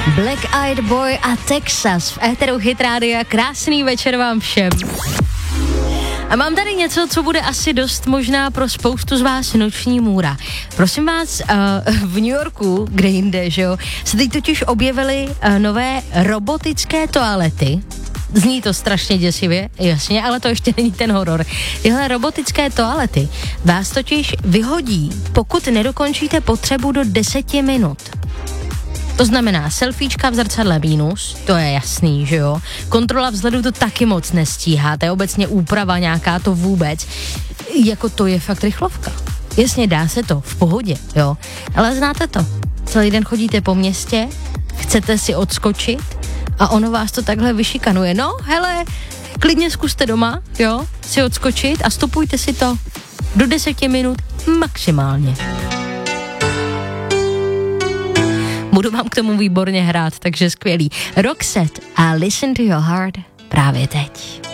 Black Eyed Boy a Texas v éteru Hit Rádia. Krásný večer vám všem. A mám tady něco, co bude asi dost možná pro spoustu z vás noční můra. Prosím vás, v New Yorku, kde jinde, že jo, se teď totiž objevily nové robotické toalety. Zní to strašně děsivě, jasně, ale to ještě není ten horor. Tyhle robotické toalety vás totiž vyhodí, pokud nedokončíte potřebu do 10 minut. To znamená, selfiečka v zrcadle mínus, to je jasný, že jo. Kontrola vzhledu to taky moc nestíháte, obecně úprava nějaká to vůbec. Jako to je fakt rychlovka. Jasně, dá se to, v pohodě, jo. Ale znáte to, celý den chodíte po městě, chcete si odskočit a ono vás to takhle vyšikanuje. No, hele, klidně zkuste doma, jo, si odskočit a stopujte si to do 10 minut maximálně. Budu vám k tomu výborně hrát, takže skvělý. Roxette a Listen to Your Heart právě teď.